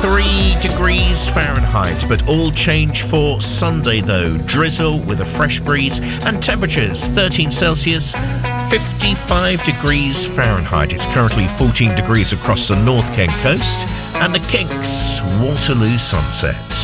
23 degrees Fahrenheit, but all change for Sunday though. Drizzle with a fresh breeze and temperatures 13 Celsius, 55 degrees Fahrenheit. It's currently 14 degrees across the North Kent coast and the Kinks Waterloo Sunset.